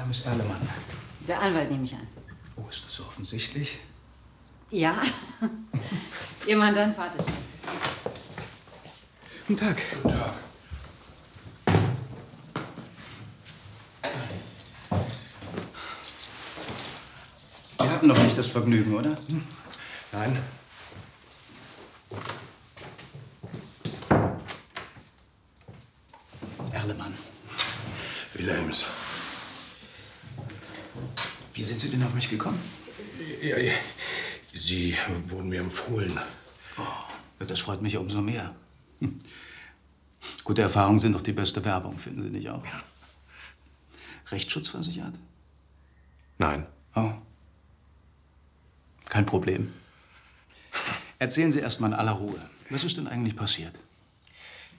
Name ist Erlemann. Der Anwalt nehme ich an. Oh, ist das so offensichtlich? Ja. Ihr Mandant wartet. Guten Tag. Guten Tag. Wir hatten noch nicht das Vergnügen, oder? Nein. Erlemann. Wilhelms. Wie sind Sie denn auf mich gekommen? Ja, Sie wurden mir empfohlen. Oh, das freut mich umso mehr. Gute Erfahrungen sind doch die beste Werbung, finden Sie nicht auch? Ja. Rechtsschutzversichert? Nein. Oh. Kein Problem. Erzählen Sie erst mal in aller Ruhe. Was ist denn eigentlich passiert?